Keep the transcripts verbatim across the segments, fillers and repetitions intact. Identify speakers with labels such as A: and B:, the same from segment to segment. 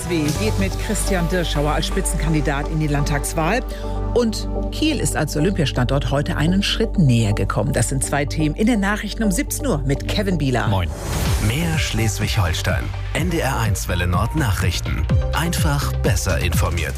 A: S W geht mit Christian Dirschauer als Spitzenkandidat in die Landtagswahl. Und Kiel ist als Olympiastandort heute einen Schritt näher gekommen. Das sind zwei Themen in den Nachrichten um siebzehn Uhr mit Kevin Bieler.
B: Moin. Mehr Schleswig-Holstein. N D R eins Welle Nord Nachrichten. Einfach besser informiert.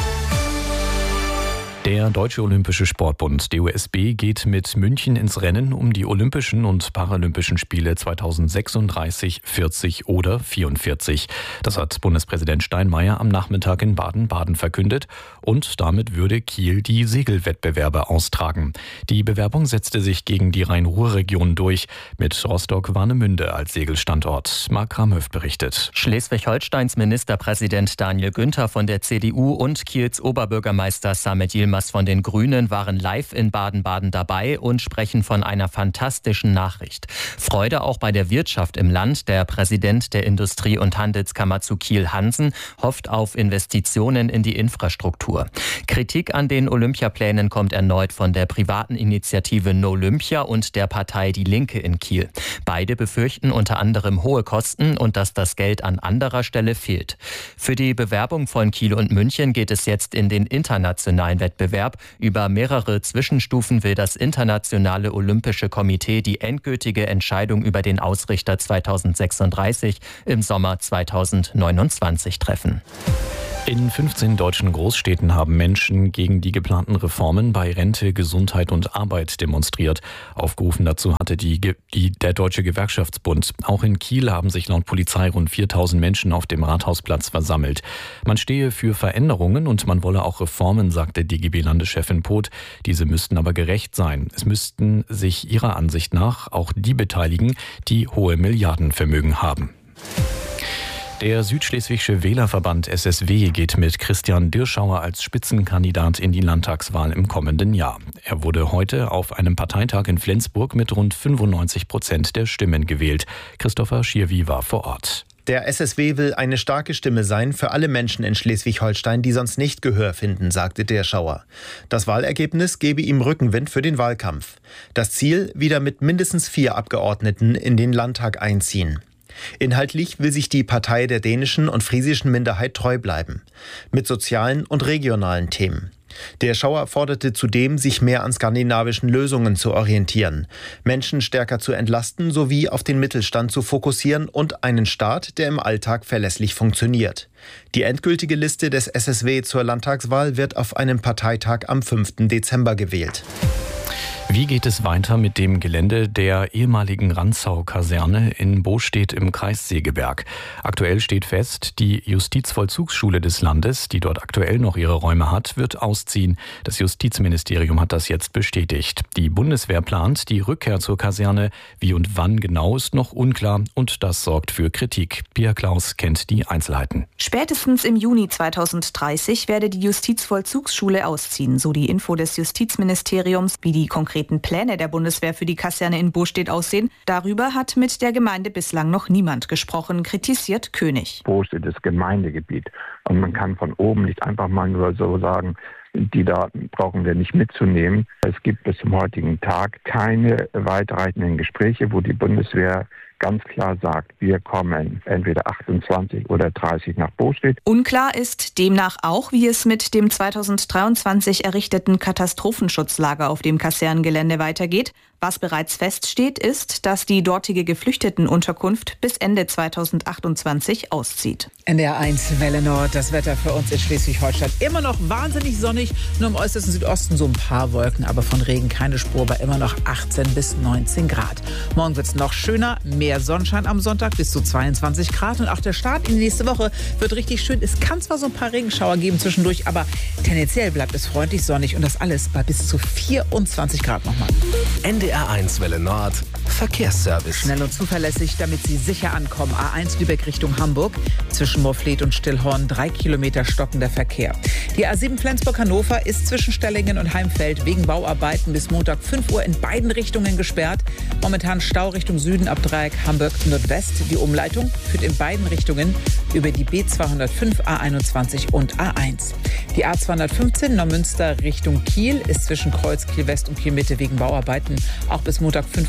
C: Der Deutsche Olympische Sportbund, D O S B, geht mit München ins Rennen um die Olympischen und Paralympischen Spiele zweitausendsechsunddreißig, vierzig oder vierundvierzig. Das hat Bundespräsident Steinmeier am Nachmittag in Baden-Baden verkündet und damit würde Kiel die Segelwettbewerbe austragen. Die Bewerbung setzte sich gegen die Rhein-Ruhr-Region durch, mit Rostock-Warnemünde als Segelstandort. Marc Kramhöft berichtet.
D: Schleswig-Holsteins Ministerpräsident Daniel Günther von der C D U und Kiels Oberbürgermeister Samet Yilmaz von den Grünen waren live in Baden-Baden dabei und sprechen von einer fantastischen Nachricht. Freude auch bei der Wirtschaft im Land. Der Präsident der Industrie- und Handelskammer zu Kiel, Hansen, hofft auf Investitionen in die Infrastruktur. Kritik an den Olympiaplänen kommt erneut von der privaten Initiative Nolympia und der Partei Die Linke in Kiel. Beide befürchten unter anderem hohe Kosten und dass das Geld an anderer Stelle fehlt. Für die Bewerbung von Kiel und München geht es jetzt in den internationalen Wettbewerb. Über mehrere Zwischenstufen will das Internationale Olympische Komitee die endgültige Entscheidung über den Ausrichter zweitausendsechsunddreißig im Sommer zweitausendneunundzwanzig treffen.
C: In fünfzehn deutschen Großstädten haben Menschen gegen die geplanten Reformen bei Rente, Gesundheit und Arbeit demonstriert. Aufgerufen dazu hatte die, die, der Deutsche Gewerkschaftsbund. Auch in Kiel haben sich laut Polizei rund viertausend Menschen auf dem Rathausplatz versammelt. Man stehe für Veränderungen und man wolle auch Reformen, sagte D G B-Landeschefin Poth. Diese müssten aber gerecht sein. Es müssten sich ihrer Ansicht nach auch die beteiligen, die hohe Milliardenvermögen haben. Der Südschleswigsche Wählerverband S S W geht mit Christian Dirschauer als Spitzenkandidat in die Landtagswahl im kommenden Jahr. Er wurde heute auf einem Parteitag in Flensburg mit rund fünfundneunzig Prozent der Stimmen gewählt. Christopher Schierwi war vor Ort.
E: Der S S W will eine starke Stimme sein für alle Menschen in Schleswig-Holstein, die sonst nicht Gehör finden, sagte Dirschauer. Das Wahlergebnis gebe ihm Rückenwind für den Wahlkampf. Das Ziel: wieder mit mindestens vier Abgeordneten in den Landtag einziehen. Inhaltlich will sich die Partei der dänischen und friesischen Minderheit treu bleiben. Mit sozialen und regionalen Themen. Dirschauer forderte zudem, sich mehr an skandinavischen Lösungen zu orientieren, Menschen stärker zu entlasten sowie auf den Mittelstand zu fokussieren und einen Staat, der im Alltag verlässlich funktioniert. Die endgültige Liste des S S W zur Landtagswahl wird auf einem Parteitag am fünften Dezember gewählt.
C: Wie geht es weiter mit dem Gelände der ehemaligen Rantzau-Kaserne in Bostedt im Kreis Segeberg? Aktuell steht fest, die Justizvollzugsschule des Landes, die dort aktuell noch ihre Räume hat, wird ausziehen. Das Justizministerium hat das jetzt bestätigt. Die Bundeswehr plant die Rückkehr zur Kaserne. Wie und wann genau ist noch unklar und das sorgt für Kritik. Pia Klaus kennt die Einzelheiten.
F: Spätestens im Juni zweitausenddreißig werde die Justizvollzugsschule ausziehen, so die Info des Justizministeriums. Wie die konkreten Pläne der Bundeswehr für die Kaserne in Bostedt aussehen, darüber hat mit der Gemeinde bislang noch niemand gesprochen, kritisiert König.
G: Bostedt ist Gemeindegebiet und man kann von oben nicht einfach mal nur so sagen, die Daten brauchen wir nicht mitzunehmen. Es gibt bis zum heutigen Tag keine weitreichenden Gespräche, wo die Bundeswehr ganz klar sagt, wir kommen entweder achtundzwanzig oder dreißig nach Bostedt.
F: Unklar ist demnach auch, wie es mit dem zweitausenddreiundzwanzig errichteten Katastrophenschutzlager auf dem Kasernengelände weitergeht. Was bereits feststeht, ist, dass die dortige Geflüchtetenunterkunft bis Ende zweitausendachtundzwanzig auszieht.
A: N D R eins Welle Nord, das Wetter für uns in Schleswig-Holstein. Immer noch wahnsinnig sonnig, nur im äußersten Südosten so ein paar Wolken, aber von Regen keine Spur, bei immer noch achtzehn bis neunzehn Grad. Morgen wird es noch schöner, mehr Sonnenschein am Sonntag bis zu zweiundzwanzig Grad und auch der Start in die nächste Woche wird richtig schön. Es kann zwar so ein paar Regenschauer geben zwischendurch, aber tendenziell bleibt es freundlich sonnig und das alles bei bis zu vierundzwanzig Grad nochmal.
B: N D R eins Welle Nord Verkehrsservice.
A: Schnell und zuverlässig, damit Sie sicher ankommen. A eins Lübeck Richtung Hamburg. Zwischen Moorfleet und Stillhorn drei Kilometer stockender Verkehr. Die A sieben Flensburg-Hannover ist zwischen Stellingen und Heimfeld wegen Bauarbeiten bis Montag fünf Uhr in beiden Richtungen gesperrt. Momentan Stau Richtung Süden ab Dreieck Hamburg Nordwest. Die Umleitung führt in beiden Richtungen über die B zweihundertfünf, A einundzwanzig und A eins. Die A zweihundertfünfzehn Neumünster Richtung Kiel ist zwischen Kreuz, Kiel West und Kiel Mitte wegen Bauarbeiten auch bis Montag fünf Uhr gesperrt.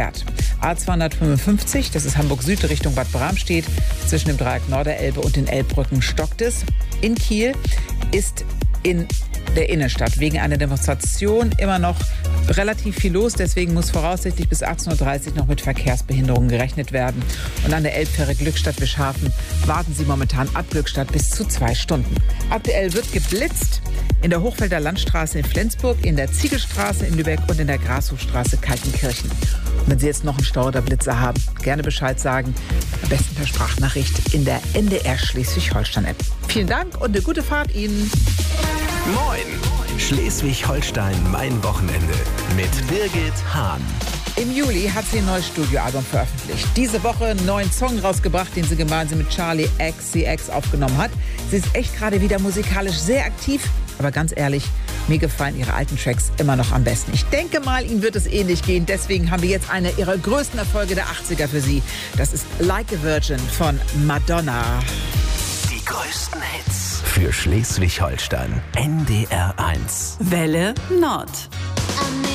A: gesperrt. A zweihundertfünfundfünfzig, das ist Hamburg-Süd Richtung Bad Bramstedt, zwischen dem Dreieck Norderelbe und den Elbbrücken stockt es. In Kiel ist in der Innenstadt wegen einer Demonstration immer noch relativ viel los. Deswegen muss voraussichtlich bis achtzehn Uhr dreißig noch mit Verkehrsbehinderungen gerechnet werden. Und an der Elbfähre Glückstadt-Wischhafen warten Sie momentan ab Glückstadt bis zu zwei Stunden. Aktuell wird geblitzt in der Hochfelder Landstraße in Flensburg, in der Ziegelstraße in Lübeck und in der Grashofstraße Kaltenkirchen. Und wenn Sie jetzt noch einen Stau oder Blitzer haben, gerne Bescheid sagen. Am besten per Sprachnachricht in der N D R Schleswig-Holstein-App. Vielen Dank und eine gute Fahrt Ihnen.
B: Moin! Schleswig-Holstein, mein Wochenende mit Birgit Hahn.
A: Im Juli hat sie ein neues Studioalbum veröffentlicht. Diese Woche einen neuen Song rausgebracht, den sie gemeinsam mit Charlie X C X aufgenommen hat. Sie ist echt gerade wieder musikalisch sehr aktiv. Aber ganz ehrlich, mir gefallen ihre alten Tracks immer noch am besten. Ich denke mal, ihnen wird es ähnlich gehen. Deswegen haben wir jetzt eine ihrer größten Erfolge der achtziger für sie. Das ist Like a Virgin von Madonna.
B: Die größten Hits für Schleswig-Holstein. N D R eins.
H: Welle Nord.